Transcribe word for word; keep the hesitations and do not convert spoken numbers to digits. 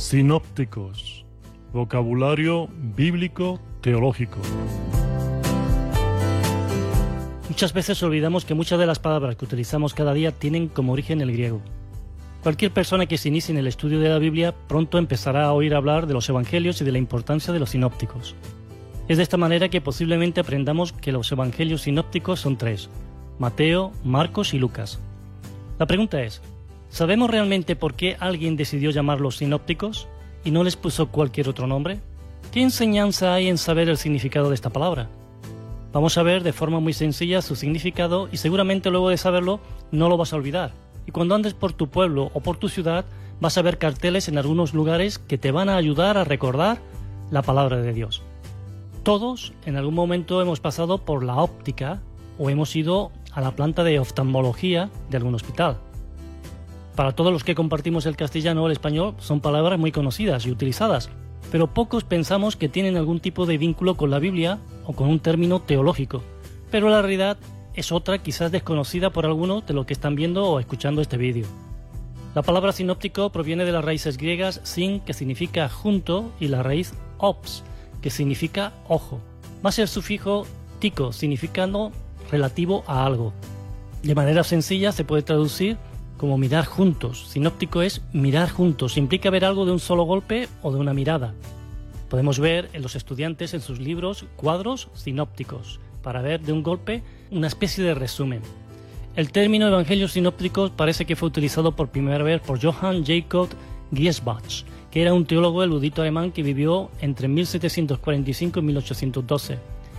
Sinópticos. Vocabulario bíblico teológico. Muchas veces olvidamos que muchas de las palabras que utilizamos cada día tienen como origen el griego. Cualquier persona que se inicie en el estudio de la Biblia pronto empezará a oír hablar de los evangelios y de la importancia de los sinópticos. Es de esta manera que posiblemente aprendamos que los evangelios sinópticos son tres: Mateo, Marcos y Lucas. La pregunta es, ¿sabemos realmente por qué alguien decidió llamarlos sinópticos y no les puso cualquier otro nombre? ¿Qué enseñanza hay en saber el significado de esta palabra? Vamos a ver de forma muy sencilla su significado y seguramente luego de saberlo no lo vas a olvidar. Y cuando andes por tu pueblo o por tu ciudad vas a ver carteles en algunos lugares que te van a ayudar a recordar la palabra de Dios. Todos en algún momento hemos pasado por la óptica o hemos ido a la planta de oftalmología de algún hospital. Para todos los que compartimos el castellano o el español son palabras muy conocidas y utilizadas, pero pocos pensamos que tienen algún tipo de vínculo con la Biblia o con un término teológico. Pero la realidad es otra, quizás desconocida por algunos de los que están viendo o escuchando este vídeo. La palabra sinóptico proviene de las raíces griegas sin, que significa junto, y la raíz ops, que significa ojo, más el sufijo tico, significando relativo a algo. De manera sencilla se puede traducir como mirar juntos. Sinóptico es mirar juntos, implica ver algo de un solo golpe o de una mirada. Podemos ver en los estudiantes en sus libros cuadros sinópticos, para ver de un golpe una especie de resumen. El término evangelios sinópticos parece que fue utilizado por primera vez por Johann Jakob Griesbach, que era un teólogo erudito alemán que vivió entre mil setecientos cuarenta y cinco y mil ochocientos doce.